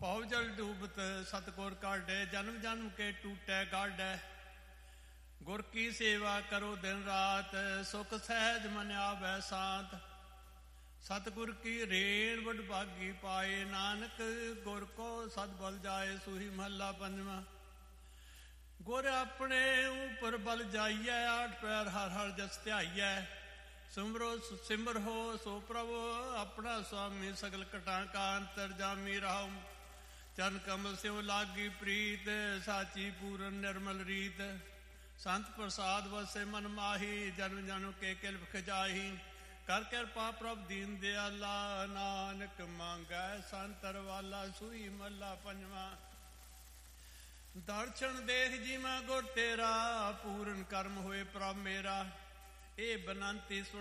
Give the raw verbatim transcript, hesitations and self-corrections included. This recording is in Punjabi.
ਭਉ ਜਲ ਡੂਬਤ ਸਤਿਗੁਰ ਕਾਢੈ, ਜਨਮ ਜਨਮ ਕੇ ਟੂਟੈ ਗਾਢੈ। ਗੁਰ ਕੀ ਸੇਵਾ ਕਰੋ ਦਿਨ ਰਾਤ, ਸੁਖ ਸਹਿਜ ਮਨ ਆਵੈ ਸਾਤ। ਸਤਿਗੁਰ ਕੀ ਰੇਣ ਵਡਭਾਗੀ ਪਾਏ, ਨਾਨਕ ਗੁਰ ਕੋ ਸਦ ਬਲ ਜਾਏ। ਸੂਹੀ ਮਹੱਲਾ ਪੰਜਵਾਂ। ਗੁਰ ਆਪਣੇ ਉਪਰ ਬਲ ਜਾਈਐ, ਆਠ ਪੈਰ ਹਰ ਹਰ ਜਸ ਧਿਆਈਐ। ਸਿਮਰੋ ਸਿਮਰ ਹੋ ਸੋ ਪ੍ਰਭ, ਆਪਣਾ ਸੁਆਮੀ ਸਗਲ ਘਟਾਂ ਕਾ ਅੰਤਰਜਾਮੀ ਰਾਮ। ਚਰਨ ਕਮਲ ਸਿਉ ਲਾਗੀ ਪ੍ਰੀਤ, ਸਾਚੀ ਪੂਰਨ ਨਿਰਮਲ ਰੀਤ। ਸੰਤ ਪ੍ਰਸਾਦ ਵਸੇ ਮਨ ਮਾਹੀ, ਜਨਮ ਜਨਮ ਕੇ ਕਿਲਪ ਖਜਾਹੀ। ਕਰ ਕਿਰਪਾ ਪ੍ਰਭ ਦੀਨ ਦਿਆਲਾ, ਨਾਨਕ ਮੰਗੈ ਸੰਤਰ ਵਾਲਾ। ਸੂਈ ਮਹੱਲਾ ਪੰਜਵਾਂ। ਦਰਸ਼ਨ ਦੇਖ ਜੀਵਾਂ ਗੁਰ ਤੇਰਾ, ਪੂਰਨ ਕਰਮ ਹੋਏ ਪ੍ਰਭ ਮੇਰਾ। ਇਹ ਬਨੰਤੀ